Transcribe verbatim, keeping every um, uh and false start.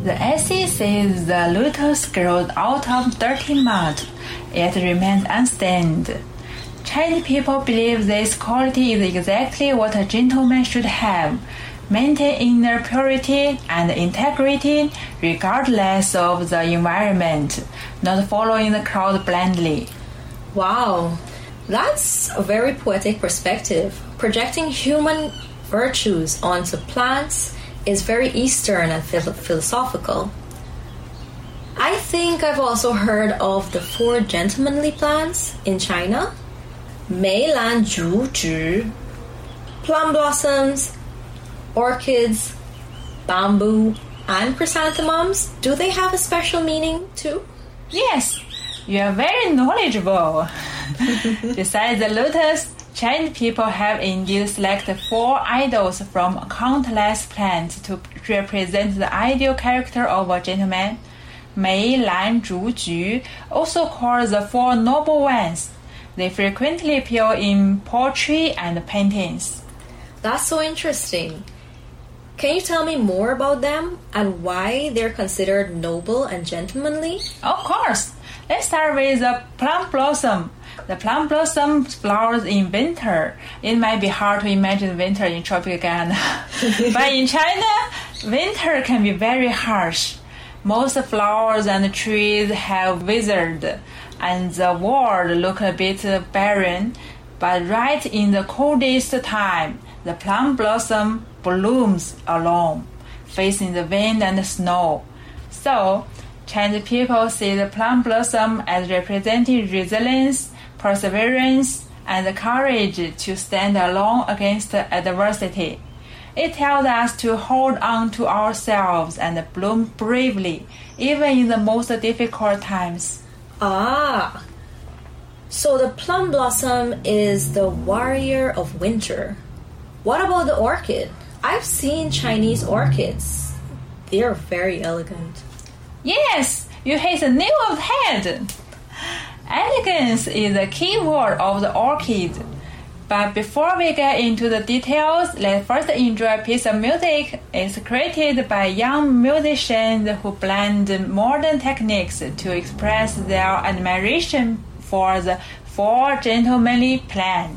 The essay says the lotus grows out of dirty mud, yet remains unstained. Chinese people believe this quality is exactly what a gentleman should have. Maintain inner purity and integrity regardless of the environment, not following the crowd blindly. Wow, that's a very poetic perspective. Projecting human virtues onto plants is very Eastern and philosophical. I think I've also heard of the four gentlemanly plants in China. Mei Lan Zhu Zhu, plum blossoms, orchids, bamboo, and chrysanthemums. Do they have a special meaning too? Yes, you are very knowledgeable. Besides the lotus, Chinese people have indeed selected four idols from countless plants to represent the ideal character of a gentleman. Mei, Lan, Zhu, Ju, also called the Four Noble Ones. They frequently appear in poetry and paintings. That's so interesting. Can you tell me more about them and why they're considered noble and gentlemanly? Of course. Let's start with the plum blossom. The plum blossom flowers in winter. It might be hard to imagine winter in tropical Ghana. But in China, winter can be very harsh. Most flowers and trees have withered, and the world looks a bit barren. But right in the coldest time, the plum blossom blooms alone, facing the wind and the snow. So, Chinese people see the plum blossom as representing resilience, perseverance, and the courage to stand alone against adversity. It tells us to hold on to ourselves and bloom bravely, even in the most difficult times. Ah, so the plum blossom is the warrior of winter. What about the orchid? I've seen Chinese orchids. They're very elegant. Yes, you hit the nail on the head. Elegance is the key word of the orchid. But before we get into the details, let's first enjoy a piece of music. It's created by young musicians who blend modern techniques to express their admiration for the four gentlemanly plants.